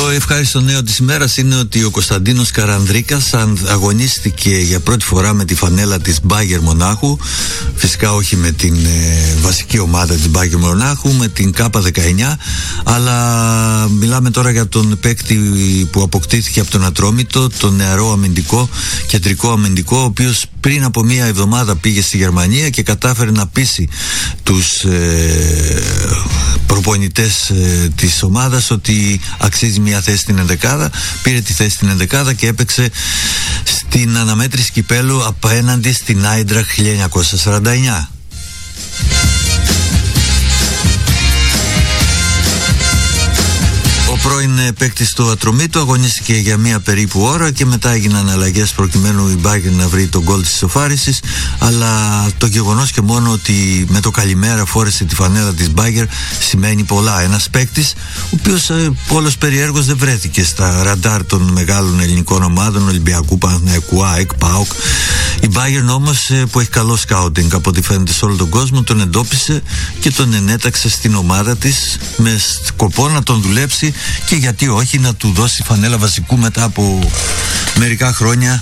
Το ευχάριστο νέο της ημέρας είναι ότι ο Κωνσταντίνος Καρανδρίκας αγωνίστηκε για πρώτη φορά με τη φανέλα της Μπάγερ Μονάχου. Φυσικά όχι με την βασική ομάδα της Μπάγερ Μονάχου, με την K19, αλλά μιλάμε τώρα για τον παίκτη που αποκτήθηκε από τον Ατρόμητο, τον νεαρό αμυντικό, κεντρικό αμυντικό, ο οποίος πριν από μία εβδομάδα πήγε στη Γερμανία και κατάφερε να πείσει τους προπονητές της ομάδας ότι αξίζει μια θέση στην ενδεκάδα. Πήρε τη θέση στην ενδεκάδα και έπαιξε στην αναμέτρηση κυπέλου απέναντι στην Άιντραχτ 1949. Ο πρώην παίκτης του Ατρομήτου αγωνίστηκε για μία περίπου ώρα και μετά έγιναν αλλαγές προκειμένου η Μπάγερ να βρει τον γκολ της ισοφάρισης, αλλά το γεγονός και μόνο ότι με το καλημέρα φόρεσε τη φανέλα της Μπάγερ σημαίνει πολλά. Ένας παίκτης ο οποίος όλος περιέργως δεν βρέθηκε στα ραντάρ των μεγάλων ελληνικών ομάδων, Ολυμπιακού, Παναθηναϊκού, ΑΕΚ, ΠΑΟΚ. Η Μπάγερ όμως, που έχει καλό σκάουτινγκ από ό,τι φαίνεται σε όλο τον κόσμο, τον εντόπισε και τον ενέταξε στην ομάδα της με σκοπό να τον δουλέψει και γιατί όχι να του δώσει φανέλα βασικού μετά από μερικά χρόνια